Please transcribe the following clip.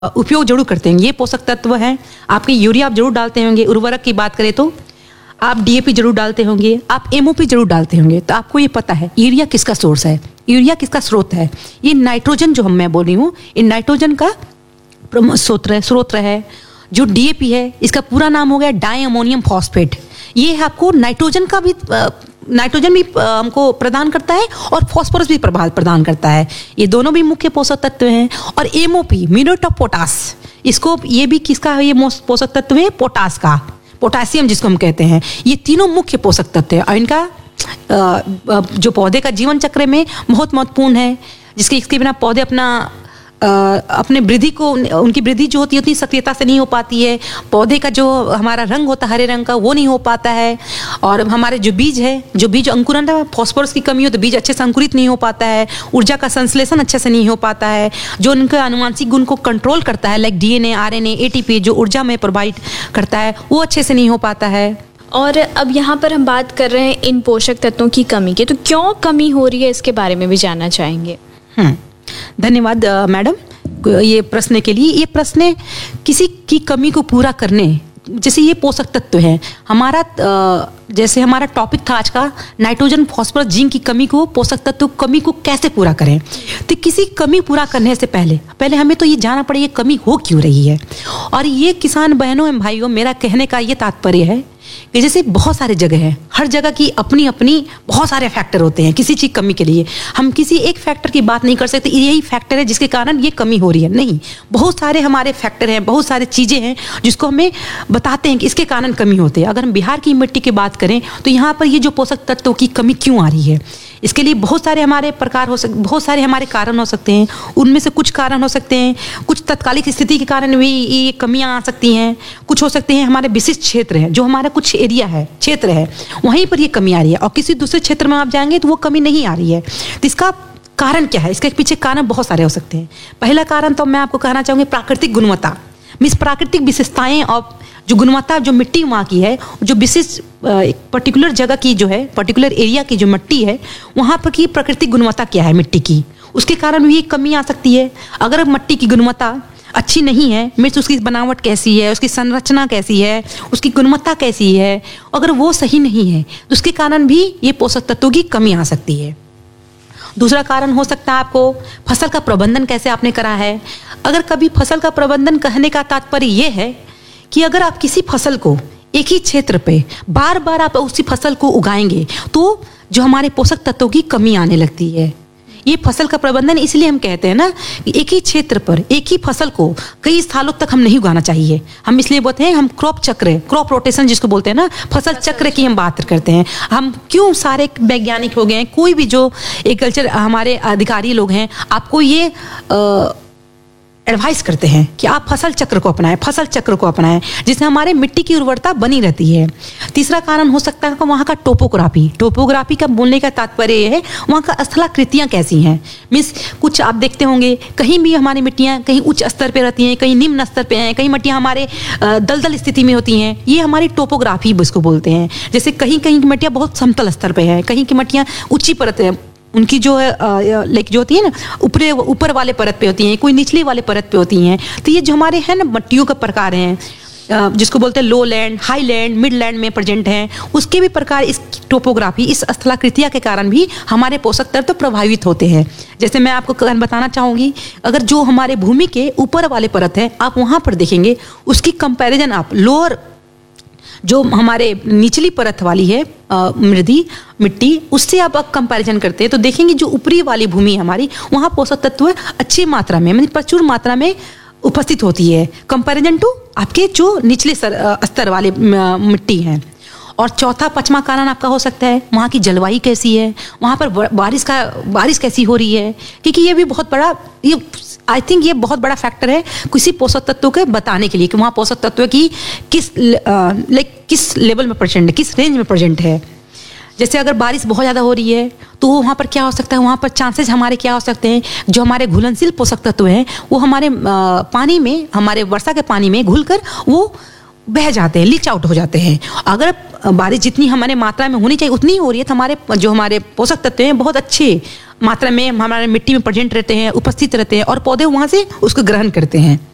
उपयोग जरूर करते हैं। ये पोषक तत्व हैं। आपके यूरिया आप जरूर डालते होंगे। उर्वरक की बात करें तो आप डीएपी जरूर डालते होंगे, आप एमओपी जरूर डालते होंगे। तो आपको ये पता है यूरिया किसका सोर्स है, यूरिया किसका स्रोत है। ये नाइट्रोजन जो मैं बोल रही हूँ, ये नाइट्रोजन का स्रोत है। जो डीएपी है इसका पूरा नाम हो गया डाई अमोनियम फॉस्फेट। ये आपको नाइट्रोजन भी हमको प्रदान करता है और फास्फोरस भी प्रदान करता है। ये दोनों भी मुख्य पोषक तत्व हैं। और एमओपी म्यूरेट ऑफ पोटास, इसको ये भी किसका है, ये पोषक तत्व है पोटास का, पोटासियम जिसको हम कहते हैं। ये तीनों मुख्य पोषक तत्व हैं और इनका जो पौधे का जीवन चक्र में बहुत महत्वपूर्ण है, इसके बिना पौधे अपने वृद्धि को, उनकी वृद्धि जो होती है उतनी सक्रियता से नहीं हो पाती है। पौधे का जो हमारा रंग होता है हरे रंग का, वो नहीं हो पाता है। और हमारे जो बीज है, जो बीज अंकुरन है, फास्फोरस की कमी हो तो बीज अच्छे से अंकुरित नहीं हो पाता है। ऊर्जा का संश्लेषण अच्छे से नहीं हो पाता है। जो उनके आनुवांशिक गुण को कंट्रोल करता है, लाइक डीएनए, आरएनए, एटीपी, जो ऊर्जा में प्रोवाइड करता है, वो अच्छे से नहीं हो पाता है। और अब यहाँ पर हम बात कर रहे हैं इन पोषक तत्वों की कमी की, तो क्यों कमी हो रही है इसके बारे में भी जानना चाहेंगे। धन्यवाद मैडम ये प्रश्न के लिए। ये प्रश्न किसी की कमी को पूरा करने, जैसे ये पोषक तत्व है हमारा, जैसे हमारा टॉपिक था आज का नाइट्रोजन, फास्फोरस, जिंक की कमी को, पोषक तत्व कमी को कैसे पूरा करें। तो किसी कमी पूरा करने से पहले हमें तो ये जानना पड़ेगा ये कमी हो क्यों रही है। और ये किसान बहनों एवं भाइयों, मेरा कहने का ये तात्पर्य है कि जैसे बहुत सारे जगह हैं, हर जगह की अपनी अपनी बहुत सारे फैक्टर होते हैं किसी चीज़ कमी के लिए। हम किसी एक फैक्टर की बात नहीं कर सकते यही फैक्टर है जिसके कारण ये कमी हो रही है, नहीं। बहुत सारे हमारे फैक्टर हैं, बहुत सारी चीज़ें हैं जिसको हमें बताते हैं कि इसके कारण कमी होती है। अगर हम बिहार की मिट्टी की बात करें तो यहाँ पर ये जो पोषक तत्वों की कमी क्यों आ रही है, इसके लिए बहुत सारे हमारे प्रकार बहुत सारे हमारे कारण हो सकते हैं। उनमें से कुछ कारण हो सकते हैं, कुछ तत्कालिक स्थिति के कारण भी ये कमियां आ सकती हैं। कुछ हो सकते हैं हमारे विशिष्ट क्षेत्र है, जो हमारा कुछ एरिया है, क्षेत्र है, वहीं पर ये कमी आ रही है। और किसी दूसरे क्षेत्र में आप जाएंगे तो वो कमी नहीं आ रही है। तो इसका कारण क्या है, इसके पीछे कारण बहुत सारे हो सकते हैं। पहला कारण तो मैं आपको कहना चाहूँगी प्राकृतिक गुणवत्ता, प्राकृतिक विशेषताएं और जो गुणवत्ता जो मिट्टी वहाँ की है, जो विशिष्ट एक पर्टिकुलर जगह की जो है, पर्टिकुलर एरिया की जो मिट्टी है, वहाँ पर की प्राकृतिक गुणवत्ता क्या है मिट्टी की, उसके कारण भी कमी आ सकती है। अगर मिट्टी की गुणवत्ता अच्छी नहीं है, मिर्च उसकी बनावट कैसी है, उसकी संरचना कैसी है, उसकी गुणवत्ता कैसी है, अगर वो सही नहीं है तो उसके कारण भी ये पोषक तत्वों की कमी आ सकती है। दूसरा कारण हो सकता है आपको फसल का प्रबंधन कैसे आपने करा है। अगर कभी फसल का प्रबंधन कहने का तात्पर्य ये है कि अगर आप किसी फसल को एक ही क्षेत्र पे बार बार आप उसी फसल को उगाएंगे तो जो हमारे पोषक तत्वों की कमी आने लगती है। ये फसल का प्रबंधन इसलिए हम कहते हैं ना कि एक ही क्षेत्र पर एक ही फसल को कई सालों तक हम नहीं उगाना चाहिए। हम इसलिए बोलते हैं, हम क्रॉप रोटेशन जिसको बोलते हैं ना, फसल चक्र की हम बात करते हैं। हम क्यों सारे वैज्ञानिक हो गए हैं, कोई भी जो एग्रीकल्चर हमारे अधिकारी लोग हैं, आपको ये एडवाइस करते हैं कि आप फसल चक्र को अपनाएं, जिससे हमारे मिट्टी की उर्वरता बनी रहती है। तीसरा कारण हो सकता है वहाँ का टोपोग्राफी का बोलने का तात्पर्य ये है वहाँ का स्थलाकृतियाँ कैसी हैं। मीन्स कुछ आप देखते होंगे कहीं भी हमारी मिट्टियाँ कहीं उच्च स्तर पे रहती हैं, कहीं निम्न स्तर पे हैं, कहीं मिट्टियाँ हमारे दलदल स्थिति में होती हैं। ये हमारी टोपोग्राफी इसको बोलते हैं। जैसे कहीं कहीं की मिट्टियाँ बहुत समतल स्तर पे है, कहीं की मिट्टियाँ ऊंची परत है, उनकी जो है लाइक जो होती है ना ऊपर वाले परत पे होती हैं, कोई निचली वाले परत पे होती हैं। तो ये जो हमारे हैं ना मिट्टियों का प्रकार हैं, जिसको बोलते हैं लो land, high land, mid land में प्रेजेंट हैं, उसके भी प्रकार इस टोपोग्राफी, इस स्थलाकृतियाँ के कारण भी हमारे पोषक तत्व प्रभावित होते हैं। जैसे मैं आपको बताना चाहूँगी, अगर जो हमारे भूमि के ऊपर वाले परत है आप वहाँ पर देखेंगे, उसकी कंपैरिजन आप लोअर जो हमारे निचली परत वाली है मिट्टी, उससे आप कंपैरिजन करते हैं तो देखेंगे जो ऊपरी वाली भूमि हमारी, वहाँ पोषक तत्व अच्छी मात्रा में, मतलब प्रचुर मात्रा में उपस्थित होती है कंपैरिजन टू आपके जो निचले स्तर वाले मिट्टी हैं। और चौथा पांचवा कारण आपका हो सकता है वहाँ की जलवायु कैसी है, वहाँ पर बारिश कैसी हो रही है, क्योंकि ये भी बहुत बड़ा, ये आई थिंक ये बहुत बड़ा फैक्टर है किसी पोषक तत्व के बताने के लिए कि वहाँ पोषक तत्व की किस लेवल में प्रेजेंट है, किस रेंज में प्रेजेंट है। जैसे अगर बारिश बहुत ज़्यादा हो रही है तो वहाँ पर क्या हो सकता है, वहाँ पर चांसेस हमारे क्या हो सकते हैं, जो हमारे घुलनशील पोषक तत्व हैं वो हमारे पानी में, हमारे वर्षा के पानी में घुलकर वो बह जाते हैं, लीच आउट हो जाते हैं। अगर बारिश जितनी हमारे मात्रा में होनी चाहिए उतनी हो रही है तो हमारे पोषक तत्व हैं बहुत अच्छे मात्रा में हमारे मिट्टी में प्रेजेंट रहते हैं, उपस्थित रहते हैं और पौधे वहाँ से उसको ग्रहण करते हैं।